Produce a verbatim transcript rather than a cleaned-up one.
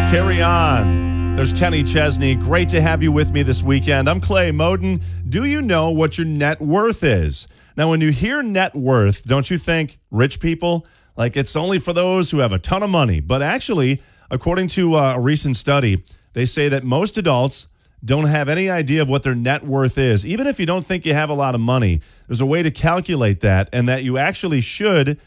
Carry on. There's Kenny Chesney. Great to have you with me this weekend. I'm Clay Moden. Do you know what your net worth is? Now, when you hear net worth, don't you think rich people? Like it's only for those who have a ton of money. But actually, according to uh, a recent study, they say that most adults don't have any idea of what their net worth is. Even if you don't think you have a lot of money, there's a way to calculate that, and that you actually should